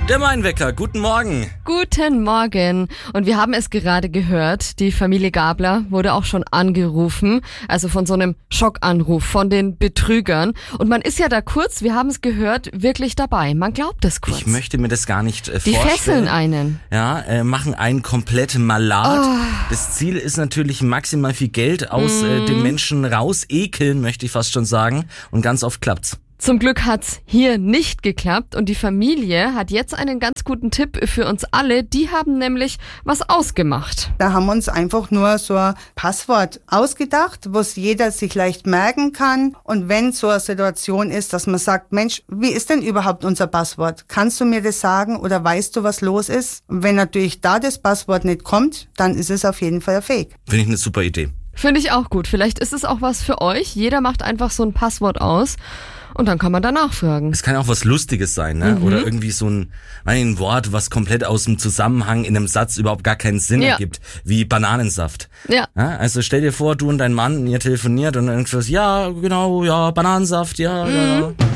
Der Mainwecker, guten Morgen. Guten Morgen. Und wir haben es gerade gehört, die Familie Gabler wurde auch schon angerufen, also von so einem Schockanruf von den Betrügern. Und man ist ja da kurz, wir haben es gehört, wirklich dabei. Man glaubt es kurz. Ich möchte mir das gar nicht Die vorstellen. fesseln einen. Ja, machen einen komplett malat. Das Ziel ist natürlich maximal viel Geld aus den Menschen raus, ekeln, möchte ich fast schon sagen. Und ganz oft klappt's. Zum Glück hat's hier nicht geklappt und die Familie hat jetzt einen ganz guten Tipp für uns alle. Die haben nämlich was ausgemacht. Da haben wir uns einfach nur so ein Passwort ausgedacht, was jeder sich leicht merken kann. Und wenn so eine Situation ist, dass man sagt, Mensch, wie ist denn überhaupt unser Passwort? Kannst du mir das sagen oder weißt du, was los ist? Und wenn natürlich da das Passwort nicht kommt, dann ist es auf jeden Fall ein Fake. Finde ich eine super Idee. Finde ich auch gut. Vielleicht ist es auch was für euch. Jeder macht einfach so ein Passwort aus. Und dann kann man danach fragen. Es kann auch was Lustiges sein, ne? Oder irgendwie so ein Wort, was komplett aus dem Zusammenhang in einem Satz überhaupt gar keinen Sinn ergibt, wie Bananensaft. Ja. Also stell dir vor, du und dein Mann, ihr telefoniert und dann irgendwas, ja, genau, ja, Bananensaft, ja.